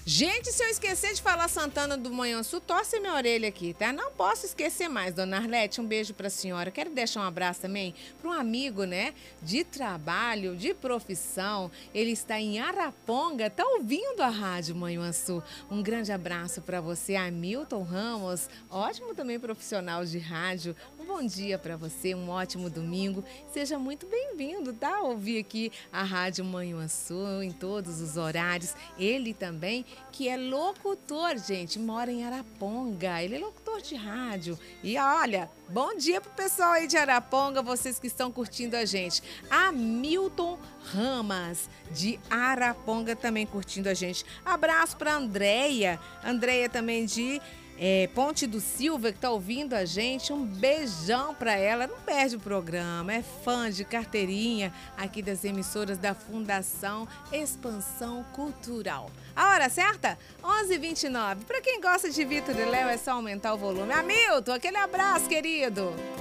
Gente, se eu esquecer de falar Santana do Manhuaçu, torce minha orelha aqui, tá? Não posso esquecer mais, dona Arlete. Um beijo pra senhora. Quero deixar um abraço também para um amigo, né? De trabalho, de profissão. Ele está em Araponga, tá ouvindo a Rádio Manhuaçu. Um grande abraço para você, Hamilton Ramos. Ótimo também profissional de rádio. Um bom dia para você, um ótimo domingo. Seja muito bem-vindo, tá? Ouvir aqui a Rádio Manhuaçu em todos os horários. Ele também, que é locutor, gente, mora em Araponga. Ele é locutor de rádio. E olha, bom dia pro pessoal aí de Araponga, vocês que estão curtindo a gente. Hamilton Ramas, de Araponga, também curtindo a gente. Abraço pra Andréia. Andréia também de Ponte do Silva, que tá ouvindo a gente. Um beijão pra ela. Não perde o programa, é fã de carteirinha aqui das emissoras da Fundação Expansão Cultural. A hora certa? 11h29. Pra quem gosta de Vitor e Léo, é só aumentar o volume. Hamilton, aquele abraço, querido.